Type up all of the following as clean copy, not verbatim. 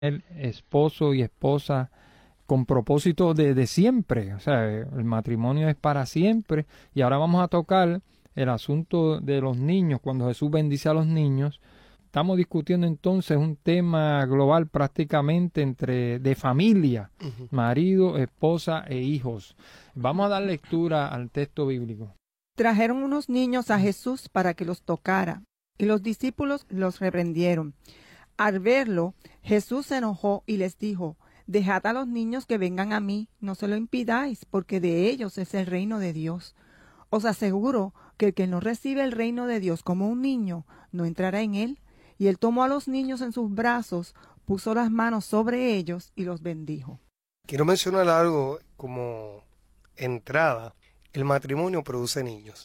el esposo y esposa con propósito de siempre. O sea, el matrimonio es para siempre. Y ahora vamos a tocar el asunto de los niños. Cuando Jesús bendice a los niños, estamos discutiendo entonces un tema global prácticamente de familia, marido, esposa e hijos. Vamos a dar lectura al texto bíblico. Trajeron unos niños a Jesús para que los tocara, y los discípulos los reprendieron. Al verlo, Jesús se enojó y les dijo: Dejad a los niños que vengan a mí, no se lo impidáis, porque de ellos es el reino de Dios. Os aseguro que el que no recibe el reino de Dios como un niño, no entrará en él. Y él tomó a los niños en sus brazos, puso las manos sobre ellos y los bendijo. Quiero mencionar algo como entrada. El matrimonio produce niños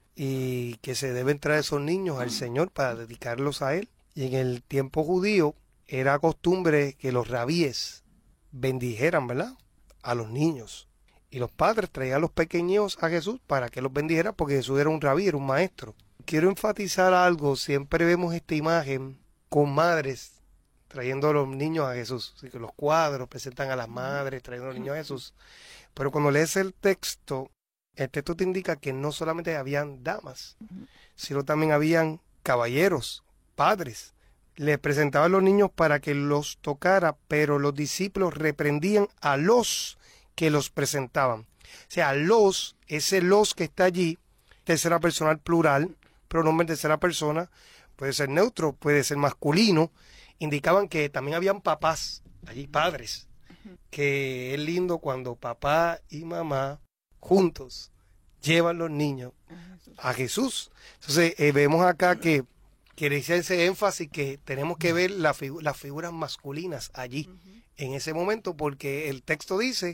y que se deben traer esos niños al Señor para dedicarlos a Él. Y en el tiempo judío era costumbre que los rabíes bendijeran, ¿verdad?, a los niños. Y los padres traían a los pequeños a Jesús para que los bendijera, porque Jesús era un rabí, era un maestro. Quiero enfatizar algo, siempre vemos esta imagen con madres trayendo a los niños a Jesús. Así que los cuadros presentan a las madres trayendo a los niños a Jesús. Pero cuando lees el texto te indica que no solamente habían damas, sino también habían caballeros, padres. Les presentaban los niños para que los tocara, pero los discípulos reprendían a los que los presentaban. O sea, ese los que está allí, tercera persona plural, pronombre tercera persona, puede ser neutro, puede ser masculino, indicaban que también habían papás, allí padres, que es lindo cuando papá y mamá juntos llevan los niños a Jesús. Entonces vemos acá que dice ese énfasis que tenemos que ver las figuras masculinas allí, en ese momento, porque el texto dice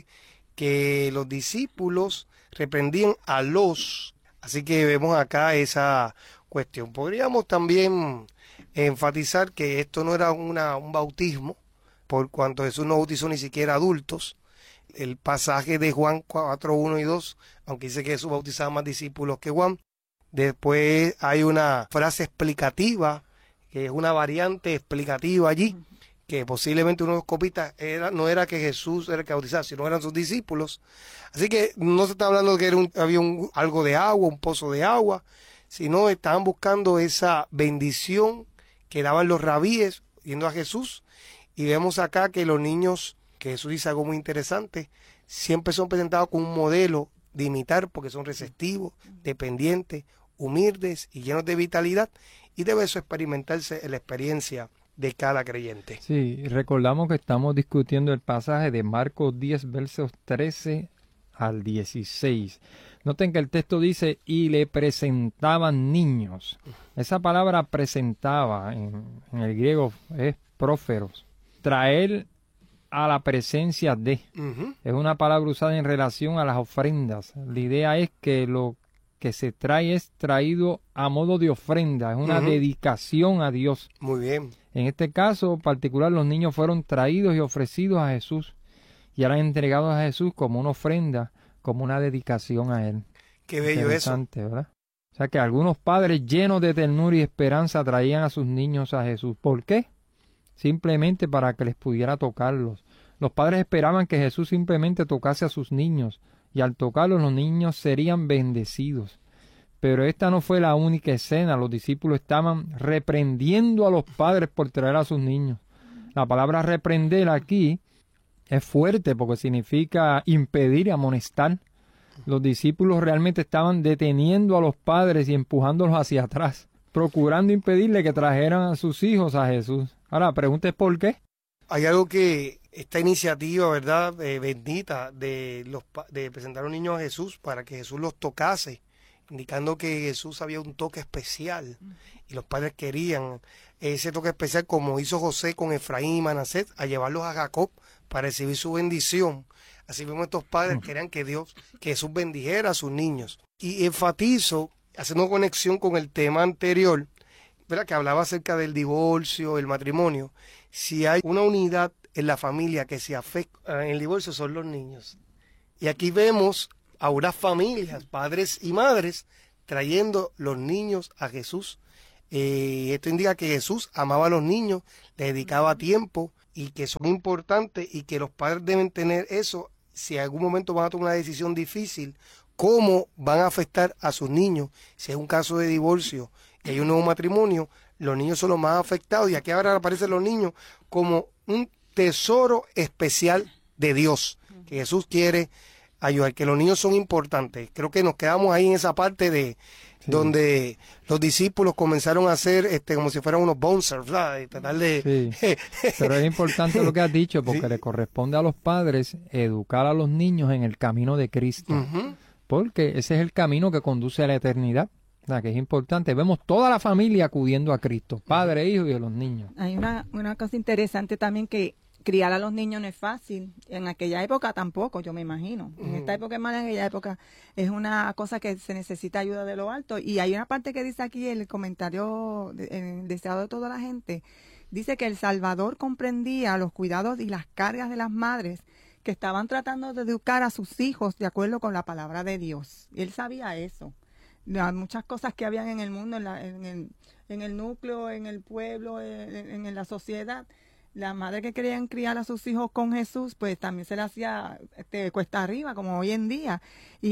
que los discípulos reprendían a los. Así que vemos acá esa cuestión. Podríamos también enfatizar que esto no era un bautismo, por cuanto Jesús no bautizó ni siquiera adultos. El pasaje de Juan 4, 1 y 2, aunque dice que Jesús bautizaba más discípulos que Juan, después hay una frase explicativa, que es una variante explicativa allí, que posiblemente uno de los copistas no era que Jesús era el que bautizaba, sino eran sus discípulos. Así que no se está hablando de que había algo de agua, un pozo de agua, sino estaban buscando esa bendición que daban los rabíes yendo a Jesús. Y vemos acá que los niños, que Jesús dice algo muy interesante, siempre son presentados como un modelo de imitar, porque son receptivos, dependientes, humildes y llenos de vitalidad, y debe eso experimentarse en la experiencia de cada creyente. Sí, recordamos que estamos discutiendo el pasaje de Marcos 10, versos 13 al 16. Noten que el texto dice, y le presentaban niños. Esa palabra presentaba en el griego es próferos. Traer a la presencia de. Es una palabra usada en relación a las ofrendas. La idea es que lo que se trae es traído a modo de ofrenda, es una dedicación a Dios. Muy bien. En este caso particular, los niños fueron traídos y ofrecidos a Jesús y eran entregados a Jesús como una ofrenda, como una dedicación a Él. Qué bello eso. ¿Verdad? O sea que algunos padres llenos de ternura y esperanza traían a sus niños a Jesús. ¿Por qué? Simplemente para que les pudiera tocarlos. Los padres esperaban que Jesús simplemente tocase a sus niños, y al tocarlos los niños serían bendecidos. Pero esta no fue la única escena. Los discípulos estaban reprendiendo a los padres por traer a sus niños. La palabra reprender aquí es fuerte porque significa impedir y amonestar. Los discípulos realmente estaban deteniendo a los padres y empujándolos hacia atrás, procurando impedirle que trajeran a sus hijos a Jesús. Ahora, la pregunta es ¿por qué? Hay algo que esta iniciativa, ¿verdad?, bendita de presentar a los niños a Jesús para que Jesús los tocase, indicando que Jesús había un toque especial y los padres querían ese toque especial, como hizo José con Efraín y Manasés, a llevarlos a Jacob para recibir su bendición. Así mismo estos padres querían que Jesús bendijera a sus niños. Y enfatizo, haciendo conexión con el tema anterior, ¿verdad?, que hablaba acerca del divorcio, el matrimonio. Si hay una unidad en la familia que se afecta en el divorcio, son los niños. Y aquí vemos a unas familias, padres y madres, trayendo los niños a Jesús. Esto indica que Jesús amaba a los niños, le dedicaba tiempo y que son importantes y que los padres deben tener eso si en algún momento van a tomar una decisión difícil, cómo van a afectar a sus niños. Si es un caso de divorcio y hay un nuevo matrimonio, los niños son los más afectados y aquí ahora aparecen los niños como un tesoro especial de Dios, que Jesús quiere ayudar, que los niños son importantes. Creo que nos quedamos ahí en esa parte de donde los discípulos comenzaron a hacer como si fueran unos bouncers, ¿verdad? Y tratar de... Sí. Pero es importante lo que has dicho, porque le corresponde a los padres educar a los niños en el camino de Cristo, porque ese es el camino que conduce a la eternidad. O sea, que es importante. Vemos toda la familia acudiendo a Cristo, padre, hijo y los niños. Hay una cosa interesante también, que criar a los niños no es fácil. En aquella época tampoco, yo me imagino. En esta época es más, en aquella época es una cosa que se necesita ayuda de lo alto. Y hay una parte que dice aquí, el comentario deseado de toda la gente, dice que el Salvador comprendía los cuidados y las cargas de las madres que estaban tratando de educar a sus hijos de acuerdo con la palabra de Dios. Y él sabía eso. Muchas cosas que habían en el mundo, en el núcleo, en el pueblo, en la sociedad. Las madres que querían criar a sus hijos con Jesús, pues también se le hacía cuesta arriba, como hoy en día. Y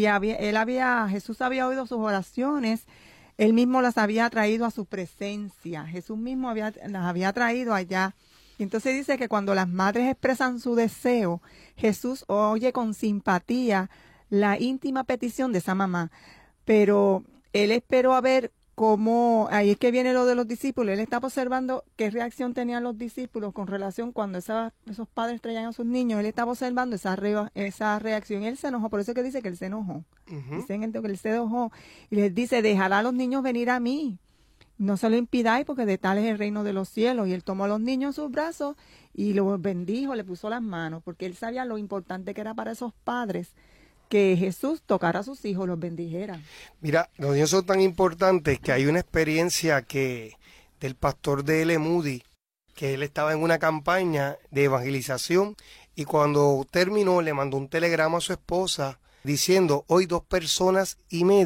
Jesús había oído sus oraciones, él mismo las había traído a su presencia. Jesús mismo las había traído allá. Y entonces dice que cuando las madres expresan su deseo, Jesús oye con simpatía la íntima petición de esa mamá. Pero él esperó a ver cómo, ahí es que viene lo de los discípulos, él estaba observando qué reacción tenían los discípulos con relación cuando esos padres traían a sus niños, él estaba observando esa reacción, él se enojó, por eso es que dice que él se enojó, dicen que él se enojó, y les dice, dejará a los niños venir a mí, no se lo impidáis porque de tal es el reino de los cielos, y él tomó a los niños en sus brazos y los bendijo, le puso las manos, porque él sabía lo importante que era para esos padres, que Jesús tocara a sus hijos, los bendijera. Mira, los niños son tan importantes que hay una experiencia del pastor de L. Moody, que él estaba en una campaña de evangelización y cuando terminó le mandó un telegrama a su esposa diciendo, hoy 2,5 personas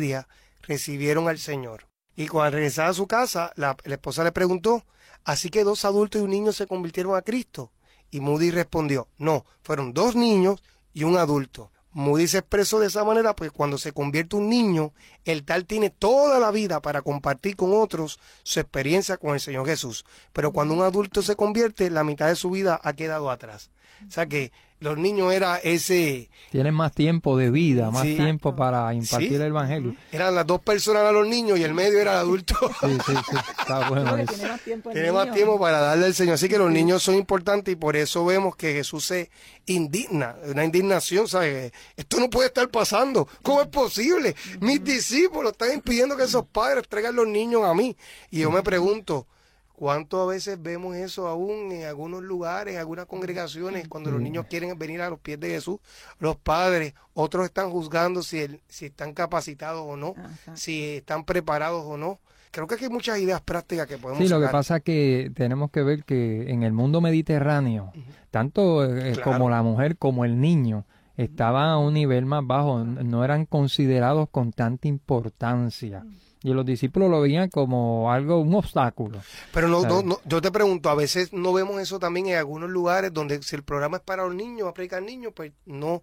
recibieron al Señor. Y cuando regresaba a su casa, la esposa le preguntó, ¿así que 2 adultos y un niño se convirtieron a Cristo? Y Moody respondió, no, fueron 2 niños y un adulto. Moody se expresó de esa manera porque cuando se convierte un niño, el tal tiene toda la vida para compartir con otros su experiencia con el Señor Jesús. Pero cuando un adulto se convierte, la mitad de su vida ha quedado atrás. O sea que los niños era ese... Tienen más tiempo de vida, más tiempo para impartir el Evangelio. Eran las 2 personas a los niños y el medio era el adulto. Sí, está bueno. Tiene más tiempo para darle al Señor. Así que los niños son importantes y por eso vemos que Jesús se indigna, una indignación, ¿sabes? Esto no puede estar pasando. ¿Cómo es posible? Mis discípulos están impidiendo que esos padres traigan los niños a mí. Y yo me pregunto, ¿cuántas veces vemos eso aún en algunos lugares, en algunas congregaciones, cuando los niños quieren venir a los pies de Jesús? Los padres, otros están juzgando si están capacitados o no, si están preparados o no. Creo que aquí hay muchas ideas prácticas que podemos sacar. Lo que pasa es que tenemos que ver que en el mundo mediterráneo, tanto como la mujer como el niño, estaban a un nivel más bajo, no eran considerados con tanta importancia. Y los discípulos lo veían como un obstáculo. Pero no, yo te pregunto, a veces no vemos eso también en algunos lugares donde si el programa es para los niños, va a predicar niños, pues no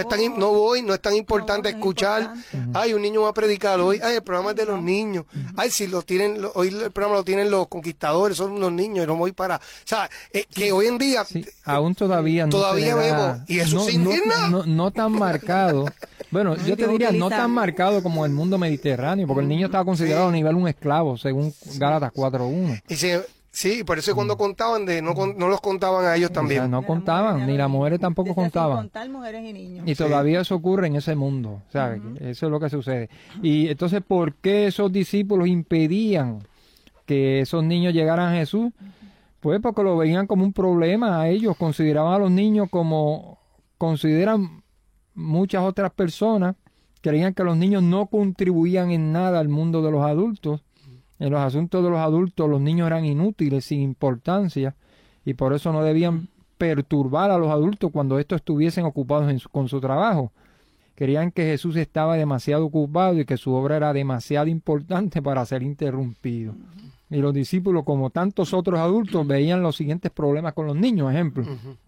es tan importante escuchar. Ay, un niño va a predicar hoy, ay, el programa es de los niños. Ay, si hoy el programa lo tienen los conquistadores, son los niños, no voy para... O sea, que hoy en día... aún todavía vemos, y eso se indigna. No tan marcado. Bueno, yo te diría, no tan marcado como el mundo mediterráneo, porque el niño estaba considerado a nivel un esclavo, según Gálatas 4:1. Sí, por eso cuando contaban, no los contaban a ellos también. O sea, no contaban, ni las mujeres tampoco contaban. Sin contar mujeres y niños. Y todavía eso ocurre en ese mundo, ¿sabes? Eso es lo que sucede. Y entonces, ¿por qué esos discípulos impedían que esos niños llegaran a Jesús? Pues porque lo veían como un problema a ellos, consideraban a los niños como consideran muchas otras personas, creían que los niños no contribuían en nada al mundo de los adultos. En los asuntos de los adultos los niños eran inútiles, sin importancia, y por eso no debían perturbar a los adultos cuando estos estuviesen ocupados con su trabajo. Creían que Jesús estaba demasiado ocupado y que su obra era demasiado importante para ser interrumpido. Y los discípulos, como tantos otros adultos, veían los siguientes problemas con los niños. Ejemplo,